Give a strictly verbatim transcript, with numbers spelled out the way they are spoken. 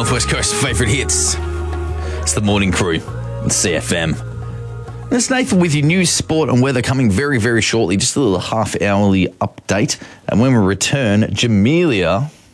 Northwest Coast favourite hits. It's the Morning Crew on C F M. It's Nathan with your news, sport and weather coming very, very shortly. Just a little half-hourly update. And when we return, Jamelia